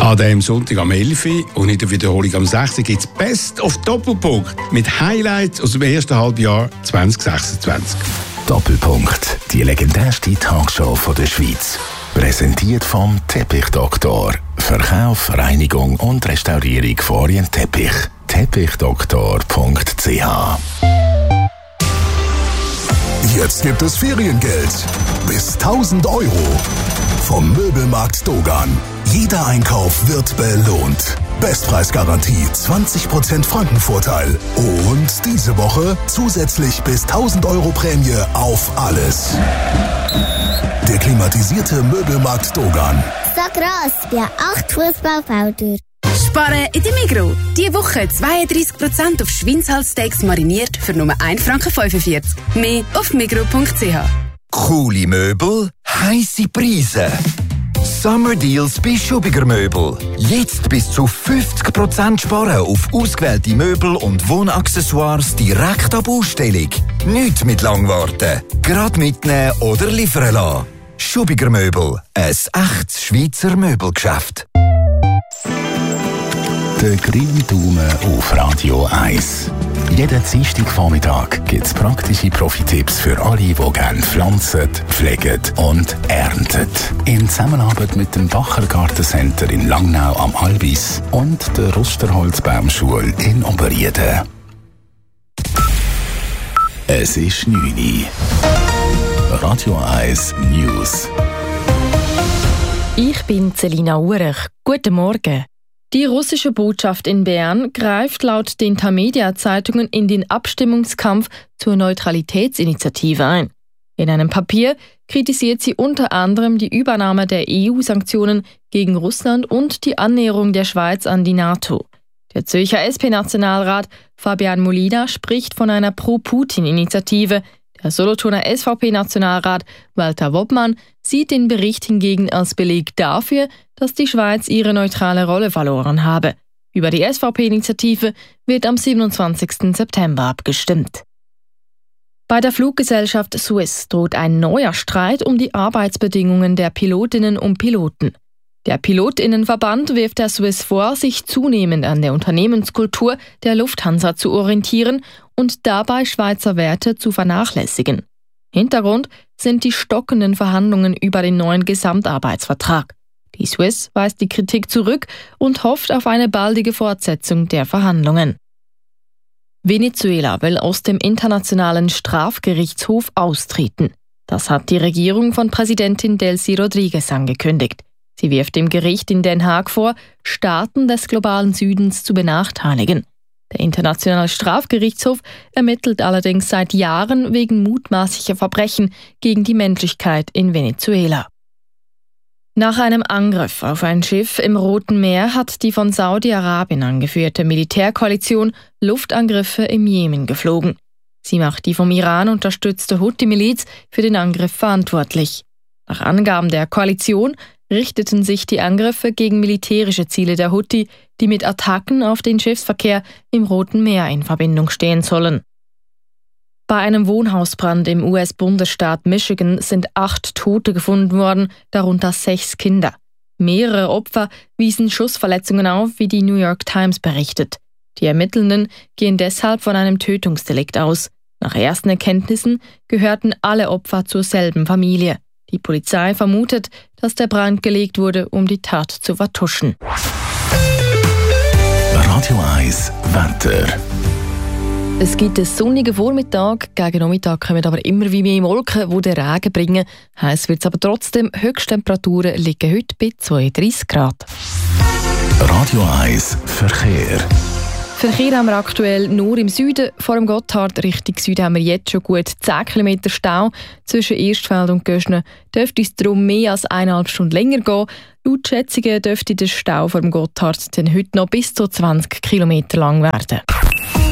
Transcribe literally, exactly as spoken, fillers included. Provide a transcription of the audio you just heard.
An dem Sonntag am elf Uhr und in der Wiederholung am sechs Uhr gibt es Best of Doppelpunkt mit Highlights aus dem ersten Halbjahr zwanzig sechsundzwanzig. Doppelpunkt, die legendärste Talkshow von der Schweiz. Präsentiert vom Teppichdoktor. Verkauf, Reinigung und Restaurierung von Orientteppich. Teppichdoktor punkt c h. Jetzt gibt es Feriengeld. Bis tausend Euro. Vom Möbelmarkt Dogan. Jeder Einkauf wird belohnt. Bestpreisgarantie, zwanzig Prozent Frankenvorteil. Und diese Woche zusätzlich bis tausend Euro Prämie auf alles. Der klimatisierte Möbelmarkt Dogan. So gross wie acht Fußballfelder. Sparen in der Migros. Diese Woche zweiunddreissig Prozent auf Schweinshalssteaks mariniert für nur ein Franken fünfundvierzig. Mehr auf migros punkt c h. Coole Möbel, heisse Preise. Summer Deals bei Schubiger Möbel. Jetzt bis zu fünfzig Prozent sparen auf ausgewählte Möbel und Wohnaccessoires direkt ab Ausstellung. Nicht mit Langwarten. Gerade mitnehmen oder liefern lassen. Schubiger Möbel. Ein echtes Schweizer Möbelgeschäft. Der grüne Daumen auf Radio eins. Jeden Dienstagvormittag gibt es praktische Profi-Tipps für alle, die gerne pflanzen, pflegen und ernten. In Zusammenarbeit mit dem Bacher Gartencenter in Langnau am Albis und der Rusterholzbaumschule in Oberrieden. Es ist neun Uhr. Radio eins News. Ich bin Selina Urech. Guten Morgen. Die russische Botschaft in Bern greift laut den Tamedia-Zeitungen in den Abstimmungskampf zur Neutralitätsinitiative ein. In einem Papier kritisiert sie unter anderem die Übernahme der E U-Sanktionen gegen Russland und die Annäherung der Schweiz an die NATO. Der Zürcher S P-Nationalrat Fabian Molina spricht von einer Pro-Putin-Initiative. Der Solothurner S V P-Nationalrat Walter Wobmann sieht den Bericht hingegen als Beleg dafür, dass die Schweiz ihre neutrale Rolle verloren habe. Über die S V P-Initiative wird am siebenundzwanzigsten September abgestimmt. Bei der Fluggesellschaft Swiss droht ein neuer Streit um die Arbeitsbedingungen der Pilotinnen und Piloten. Der Pilotinnenverband wirft der Swiss vor, sich zunehmend an der Unternehmenskultur der Lufthansa zu orientieren und dabei Schweizer Werte zu vernachlässigen. Hintergrund sind die stockenden Verhandlungen über den neuen Gesamtarbeitsvertrag. Die Swiss weist die Kritik zurück und hofft auf eine baldige Fortsetzung der Verhandlungen. Venezuela will aus dem Internationalen Strafgerichtshof austreten. Das hat die Regierung von Präsidentin Delcy Rodriguez angekündigt. Sie wirft dem Gericht in Den Haag vor, Staaten des globalen Südens zu benachteiligen. Der Internationale Strafgerichtshof ermittelt allerdings seit Jahren wegen mutmaßlicher Verbrechen gegen die Menschlichkeit in Venezuela. Nach einem Angriff auf ein Schiff im Roten Meer hat die von Saudi-Arabien angeführte Militärkoalition Luftangriffe im Jemen geflogen. Sie macht die vom Iran unterstützte Houthi-Miliz für den Angriff verantwortlich. Nach Angaben der Koalition richteten sich die Angriffe gegen militärische Ziele der Houthi, die mit Attacken auf den Schiffsverkehr im Roten Meer in Verbindung stehen sollen. Bei einem Wohnhausbrand im U S-Bundesstaat Michigan sind acht Tote gefunden worden, darunter sechs Kinder. Mehrere Opfer wiesen Schussverletzungen auf, wie die New York Times berichtet. Die Ermittelnden gehen deshalb von einem Tötungsdelikt aus. Nach ersten Erkenntnissen gehörten alle Opfer zur selben Familie. Die Polizei vermutet, dass der Brand gelegt wurde, um die Tat zu vertuschen. Radio eins Wetter. Es gibt einen sonnigen Vormittag, gegen Nachmittag kommen aber immer wie mehr Wolken, die den Regen bringen. Heiß wird es aber trotzdem, Höchsttemperaturen liegen heute bei zweiunddreissig Grad. Radio eins Verkehr. Verkehr haben wir aktuell nur im Süden. Vor dem Gotthard Richtung Süden haben wir jetzt schon gut zehn Kilometer Stau. Zwischen Erstfeld und Göschne dürfte es darum mehr als eineinhalb Stunden länger gehen. Laut Schätzungen dürfte der Stau vor dem Gotthard dann heute noch bis zu zwanzig Kilometer lang werden.